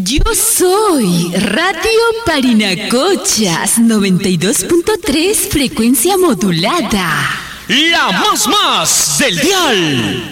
Yo soy Radio Parinacochas 92.3 frecuencia modulada. La más del dial.